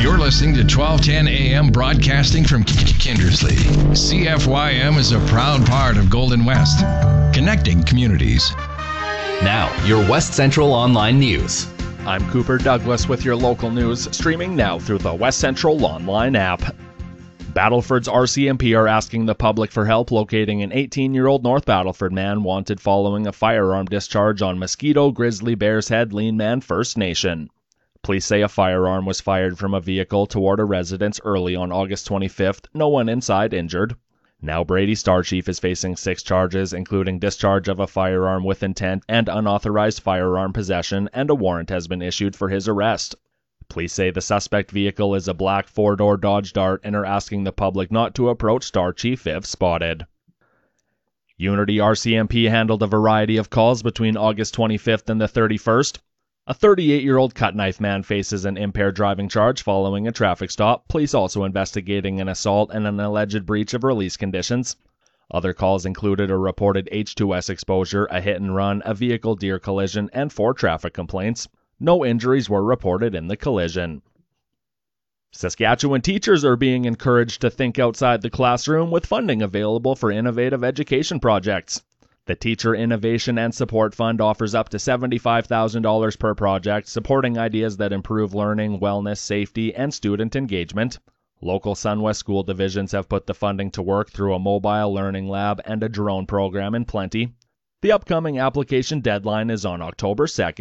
You're listening to 1210 AM broadcasting from Kindersley. CFYM is a proud part of Golden West, connecting communities. Now, your West Central Online News. I'm Cooper Douglas with your local news, streaming now through the West Central Online app. Battleford's RCMP are asking the public for help locating an 18-year-old North Battleford man wanted following a firearm discharge on Mosquito Grizzly Bears Head Lean-Man First Nation. Police say a firearm was fired from a vehicle toward a residence early on August 25th, no one inside injured. Now Brady Star Chief is facing 6 charges, including discharge of a firearm with intent and unauthorized firearm possession, and a warrant has been issued for his arrest. Police say the suspect vehicle is a black 4-door Dodge Dart and are asking the public not to approach Star Chief if spotted. Unity RCMP handled a variety of calls between August 25th and the 31st. A 38-year-old cut-knife man faces an impaired driving charge following a traffic stop. Police also investigating an assault and an alleged breach of release conditions. Other calls included a reported H2S exposure, a hit-and-run, a vehicle deer collision, and 4 traffic complaints. No injuries were reported in the collision. Saskatchewan teachers are being encouraged to think outside the classroom with funding available for innovative education projects. The Teacher Innovation and Support Fund offers up to $75,000 per project, supporting ideas that improve learning, wellness, safety, and student engagement. Local SunWest school divisions have put the funding to work through a mobile learning lab and a drone program in Plenty. The upcoming application deadline is on October 2nd.